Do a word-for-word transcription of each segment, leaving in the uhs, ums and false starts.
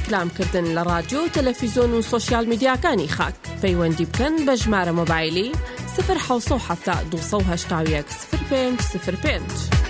ڕیکلامکردن لە رادیۆ تەلەڤیزۆن و سۆشیال میدیاکانی خاک پەیوەندی بکەن بە ژمارە مۆبایلی صفر حوت هەفتا دوو هەشتا و یەک صفر پێنج صفر پێنج.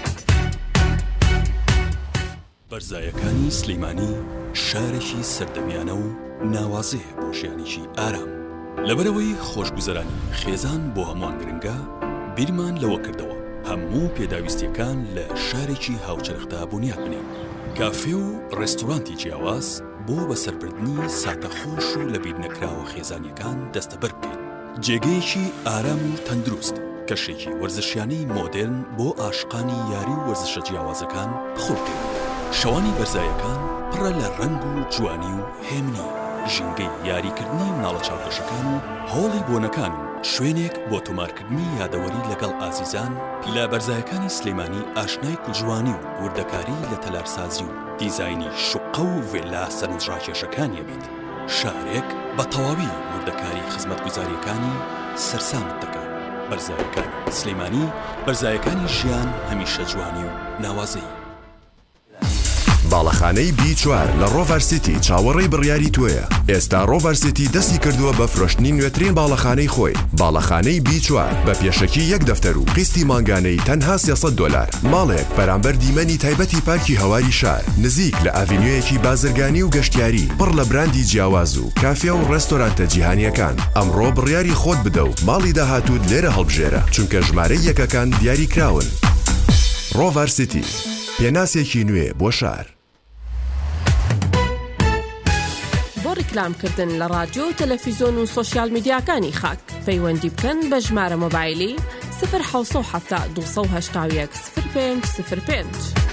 بەرزایەکانی سلەیمانی شارێکی سەردەمیانە و ناوازەیە بۆ ژیانێکی ئارام. لەبەرەوەی خۆشگوزەرانی خێزان بۆ هەمووان گرنگە، بیرمان لەوە کردەوە هەموو پێداویستیەکان لە شارێکی هاوچەرخدا بنیاد بنێن. کافێ و ڕێستۆرانتی جیاواز بۆ بەسەربردنی ساتەخۆش و لەبیر نەکراوە خێزانیەکان دەستەبەر بکەین. جێگەیەکی ئارام و تەندروست، کەشێکی وەرزشیانەی مۆدێرن بۆ عاشقانی یاری و وەرزشە جیاوازەکان بخۆ بکەین. شەوانی بەرزایەکان پڕە لە ڕەنگ و جوانی و هێمنی، ژینگەی یاریکردنی مناڵە چاوپێشەکان و هۆڵی بۆنەکان و شوێنێک بۆ تۆمارکردنی یادەوەری لەگەڵ ئازیزان. لە بەرزایەکانی سلەیمانی ئاشنای کوڵجوانی و وردەکاری لە تەلارسازی و دیزاینی شوقە و ڤێلا سەرنجڕاکێشەکانیە بیت. شارێک بە تەواوی وردەکاری خزمەتگوزاریەکانی سەرسامت دەکات. بەرزایەکانی سلەیمانی، بەرزایەکانی ژیان هەمیشە جوانی و ناوازەی. باڵەخانەی بی چوار لە ڕۆڤەر سیتی چاوەڕێی بڕیاری توێە. ئێستا ڕۆڤەر سیتی دەستی کردووە بە فرۆشتنی نوێترین باڵەخانەی خۆی. باڵەخانەی بی چوار بە پێشەکی یەک دەفتەر و قستی مانگانەی تەنها سێسەد دۆلار. ماڵێک بەرامبەر دیمەنی تایبەتی پارکی هەواری شار، نزیک لە ئاڤینیۆیەکی بازرگانی و گەشتیاری، پڕ لە براندی جیاواز و کافێ و ڕێستۆرانتە جیهانیەکان. ئەمڕۆ بڕیاری خۆت بدە و ماڵی داهاتوت لێرە هەڵبژێرە، چونکە ژمارەی یەکەکان دیاری کراون. ڕۆڤەر سیتی، پێناسێکی نوێ بۆ شار. ڕیکلامکردن لە رادیۆ تەلەڤیزۆن و سۆشیال میدیاکانی خاک پەیوەندی بکەن بە ژمارە مۆبایلی صفر حوت هەفتا دوو هەشتا و یەک صفر پێنج صفر پێنج.